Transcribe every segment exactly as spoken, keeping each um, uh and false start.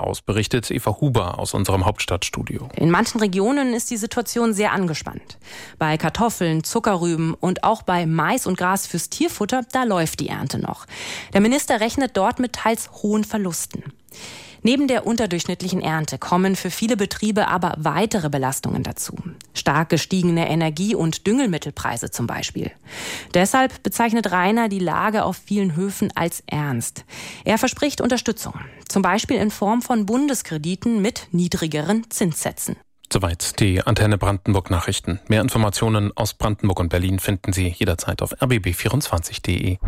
aus, berichtet Eva Huber aus unserem Hauptstadtstudio. In manchen Regionen ist die Situation sehr angespannt. Bei Kartoffeln, Zuckerrüben und auch bei Mais und Gras fürs Tierfutter, da läuft die Ernte noch. Der Minister rechnet dort mit teils hohen Verlusten. Neben der unterdurchschnittlichen Ernte kommen für viele Betriebe aber weitere Belastungen dazu. Stark gestiegene Energie- und Düngemittelpreise zum Beispiel. Deshalb bezeichnet Rainer die Lage auf vielen Höfen als ernst. Er verspricht Unterstützung, zum Beispiel in Form von Bundeskrediten mit niedrigeren Zinssätzen. Soweit die Antenne Brandenburg Nachrichten. Mehr Informationen aus Brandenburg und Berlin finden Sie jederzeit auf r b b vierundzwanzig punkt d e.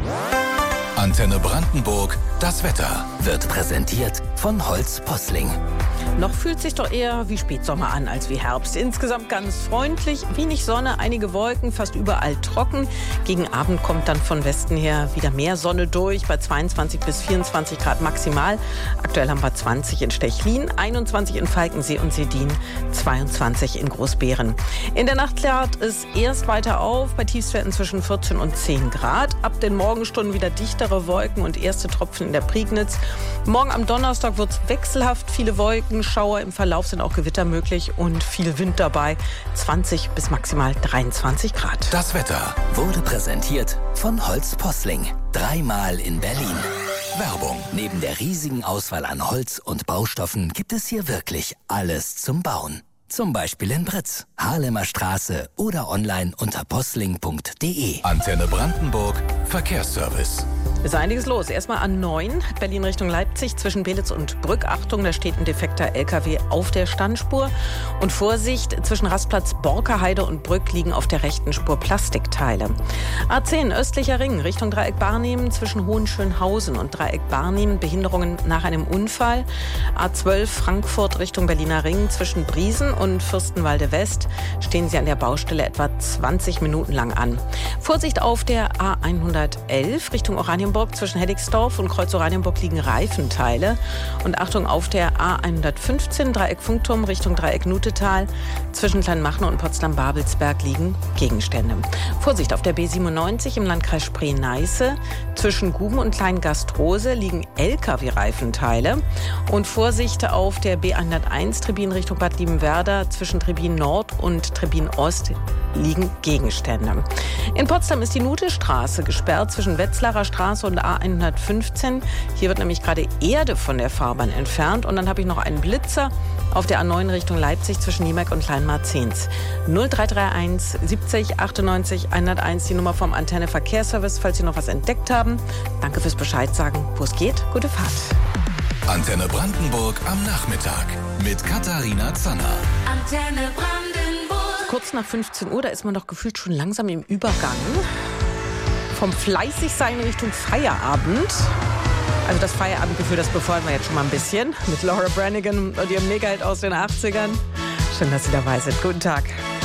Antenne Brandenburg, das Wetter wird präsentiert von Holz Posling. Noch fühlt sich doch eher wie Spätsommer an als wie Herbst. Insgesamt ganz freundlich, wenig Sonne, einige Wolken, fast überall trocken. Gegen Abend kommt dann von Westen her wieder mehr Sonne durch, bei zweiundzwanzig bis vierundzwanzig Grad maximal. Aktuell haben wir zwanzig in Stechlin, einundzwanzig in Falkensee und Sedin, zweiundzwanzig in Großbeeren. In der Nacht klärt es erst weiter auf, bei Tiefstwerten zwischen vierzehn und zehn Grad. Ab den Morgenstunden wieder dichtere Wolken und erste Tropfen in der Prignitz. Morgen am Donnerstag wird es wechselhaft, viele Wolken, Schauer, im Verlauf sind auch Gewitter möglich und viel Wind dabei. zwanzig bis maximal dreiundzwanzig Grad. Das Wetter wurde präsentiert von Holz Posling. Dreimal in Berlin. Werbung. Neben der riesigen Auswahl an Holz und Baustoffen gibt es hier wirklich alles zum Bauen. Zum Beispiel in Britz, Haarlemer Straße oder online unter posling punkt d e. Antenne Brandenburg, Verkehrsservice. Ist einiges los. Erstmal A neun, Berlin Richtung Leipzig, zwischen Belitz und Brück. Achtung, da steht ein defekter L K W auf der Standspur. Und Vorsicht, zwischen Rastplatz Borkerheide und Brück liegen auf der rechten Spur Plastikteile. A zehn, östlicher Ring, Richtung Dreieck Barnim, zwischen Hohenschönhausen und Dreieck Barnim, Behinderungen nach einem Unfall. A zwölf, Frankfurt Richtung Berliner Ring, zwischen Briesen und Fürstenwalde West stehen Sie an der Baustelle etwa zwanzig Minuten lang an. Vorsicht auf der A hundertelf Richtung Oranienburg, zwischen Heddigsdorf und Kreuz Oranienburg liegen Reifenteile. Und Achtung auf der A hundertfünfzehn Dreieck Funkturm Richtung Dreieck Nutetal, zwischen Kleinmachnow und Potsdam-Babelsberg liegen Gegenstände. Vorsicht auf der B siebenundneunzig im Landkreis Spree-Neiße, zwischen Guben und Kleingastrose liegen L K W-Reifenteile. Und Vorsicht auf der B hunderteins Trebin Richtung Bad Liebenwerda, zwischen Trebin Nord und Trebin Ost liegen Gegenstände. In Potsdam ist die Nutestraße gesperrt zwischen Wetzlarer Straße und A hundertfünfzehn. Hier wird nämlich gerade Erde von der Fahrbahn entfernt. Und dann habe ich noch einen Blitzer auf der A neun Richtung Leipzig zwischen Niemerk und Kleinmarzens. null drei drei eins siebzig achtundneunzig hunderteins, die Nummer vom Antenne Verkehrsservice, falls Sie noch was entdeckt haben. Danke fürs Bescheid sagen, wo es geht. Gute Fahrt. Antenne Brandenburg am Nachmittag mit Katharina Zanner. Antenne Brandenburg. Kurz nach fünfzehn Uhr, da ist man doch gefühlt schon langsam im Übergang vom Fleißigsein Richtung Feierabend. Also das Feierabendgefühl, das befeuern wir jetzt schon mal ein bisschen mit Laura Branigan und ihrem Mega-Hit aus den achtzigern. Schön, dass Sie dabei sind. Guten Tag.